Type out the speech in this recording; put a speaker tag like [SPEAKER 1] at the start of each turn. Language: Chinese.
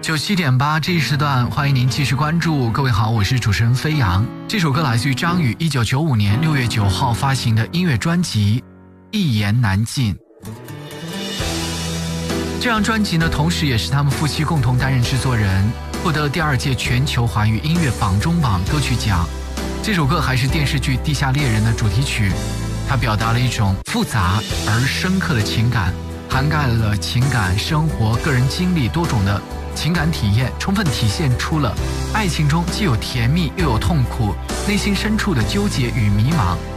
[SPEAKER 1] 97.8这一时段，欢迎您继续关注。各位好，我是主持人飞扬。这首歌来自于张宇1995年6月9号发行的音乐专辑《一言难尽》。这张专辑呢，同时也是他们夫妻共同担任制作人，获得了第2届全球华语音乐榜中榜歌曲奖。这首歌还是电视剧《地下猎人》的主题曲，它表达了一种复杂而深刻的情感，涵盖了情感、生活、个人经历多种的情感体验，充分体现出了爱情中既有甜蜜又有痛苦，内心深处的纠结与迷茫。